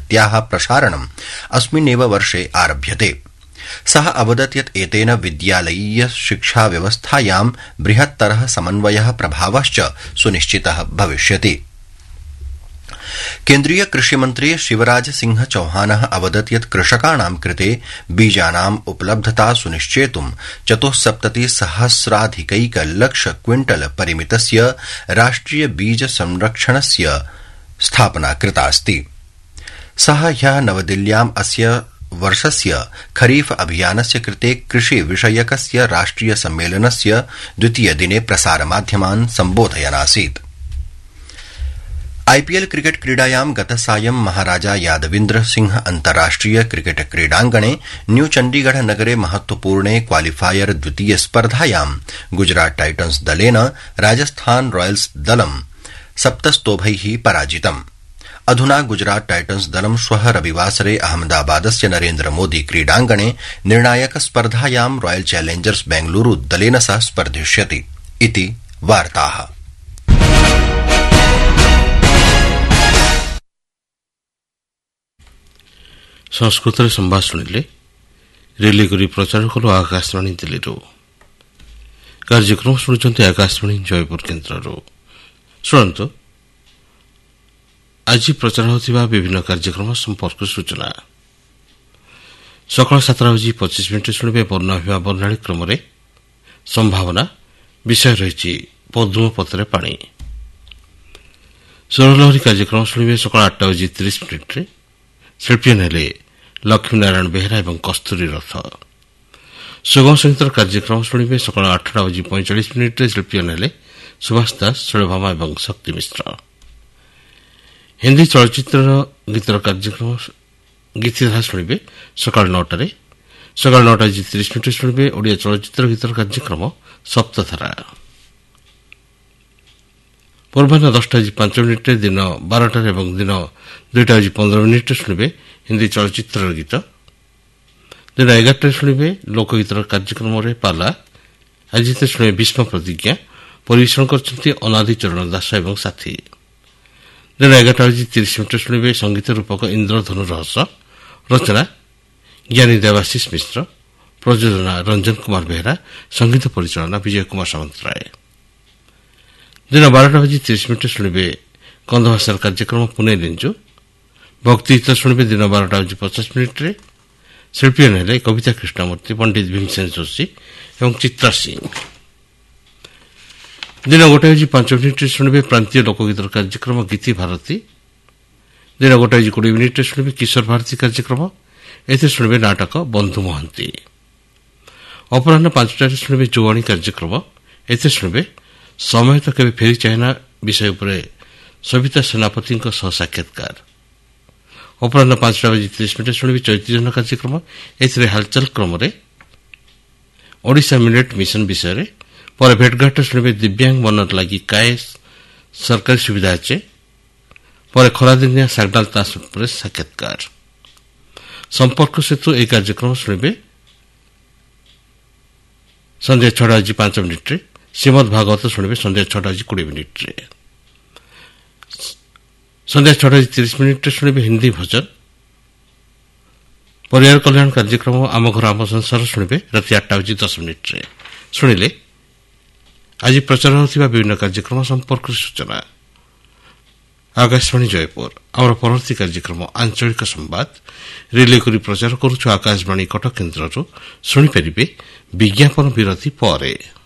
इत्याह प्रसारणम् अस्मिन्नेव वर्षे आरभ्यते। सः अवदत् यत् एतेन विद्यालयीय शिक्षा व्यवस्थायां बृहत्तरः समन्वयः प्रभावश्च सुनिश्चितः भविष्यति। केन्द्रीय कृषिमन्त्री शिवराज सिंह चौहानः अवदत् यत् कृषकाणां कृते बीजानाम् उपलब्धता सुनिश्चेतुं 74,000,000 क्विंटल परिमितस्य राष्ट्रिय बीज संरक्षणस्य स्थापना कृतास्ति। सः ह्यः नवदिल्ल्याम् अस्य वर्षस्य खरीफ अभियानस्य कृते कृषि विषयकस्य राष्ट्रिय सम्मेलनस्य द्वितीय दिने प्रसारमाध्यमान् सम्बोधयन् आसीत्। आईपीएल क्रिकेट क्रीडायां गतसायं महाराजा यादविन्द्र सिंह अन्ताराष्ट्रिय क्रिकेट क्रीडांगणे न्यू चण्डीगढ़ नगरे महत्वपूर्णे क्वालिफायर द्वितीय स्पर्धायां गुजरात टाइटन्स दलेन राजस्थान रॉयल्स दलं 7 पराजितम्। अधुना गुजरात टाइटन्स दलं श्वः रविवासरे अहमदाबादस्य नरेन्द्र मोदी क्रीडांगणे निर्णायक स्पर्धायां रॉयल चैलेंजर्स बेंगलुरू दलेन सह स्पर्धिष्यति इति वार्ताः। संस्कृत संवाद शुणिले रेली करी प्रचार कलु आकाशवाणी दिल्ली कार्यक्रम शुणुंट आकाशवाणी जयपुर केन्द्र शुणु आज प्रचार होता विभिन्न कार्यक्रम संपर्क सूचना सकाल 7:25 शुणवे बर्णा बर्णाणी क्रम संभावना विषय रही पद्म पत्र पानी। स्वरलहरी कार्यक्रम शुणवे सकाल 8:30 शिल्पी हेले लक्ष्मीनारायण बेहरा और कस्तूरी रथ। सुगम संगीत कार्यक्रम शुणवे सकाल 8:45 शिल्पी हेले सुभाष दास शैलभामा और शक्ति मिश्र। हिंदी चलचित्र गीतर कार्यक्रम गीतधारा शुणवे सकाल 9 सकाल 9:30 शुणवे ओडिया चलचित्र गीतर कार्यक्रम सप्तधारा। पूर्वाह्न 10:05 दिन 12 और दिन 2:15 शुणवे हिंदी चलचित्र गीत। दिन 11 शुणवे लोकगीत कार्यक्रम पाला आज शुणे भीष्म प्रतिज्ञा परिवेषण कर अनादि चरण दास और साथी। दिन 11:30 शुणवे संगीत रूपक इंद्रधनु रहस्य रचना ज्ञानी देवाशीष मिश्र प्रयोजना रंजन कुमार बेहरा संगीत परिचालना विजय कुमार सामंतराय। दिन 12:30 शुणवे कंधभाषार कार्यक्रम पुणे लिंजु भक्ति गीत शुणवे दिन 12:50 शिल्पी हेले कविता कृष्णमूर्ति पंडित भीमसेन जोशी और चित्रा सिंह। दिन 1:05 शुणवे प्रांतीय लोकगीत कार्यक्रम गीति भारती। दिन 1:20 शुणवे किशोर भारती कार्यक्रम एथे शुणवे नाटक बंधु महांती। अपराह 5 शुणवे जुवाणी कार्यक्रम एथे शुणवे समय तो केवे फेरी चाहेना विषय उपर सविता सेनापति सह साक्षात्कार। अपराह 5:30 शुणवे चैतन्य कार्यक्रम एथिरे हालचाल क्रम ओडिशा मिलेट मिशन विषय पर भेटघाट शुणवे दिव्यांग मन लगी काय सरकारी सुविधा अच्छे पर खरादिनिया सागडाल तास साक्षात्कार। संपर्क सेतु एक कार्यक्रम शुणवे संध्या 6:05 श्रीमद भागवत शुणवे संध्या 6:20 संध्या 6:30 शुणवे हिंदी भजन। परिवार कल्याण कार्यक्रम आम घर आम संसार शुणवे राति 8:10 शुणिले आज प्रचार होता विभिन्न कार्यक्रम संपर्क सूचना। आकाशवाणी जयपुर आमर परवर्ती कार्यक्रम आंचलिक संवाद रिले करी प्रचार करुछु आकाशवाणी कटक केन्द्र शुणिपारे विज्ञापन विरति पर।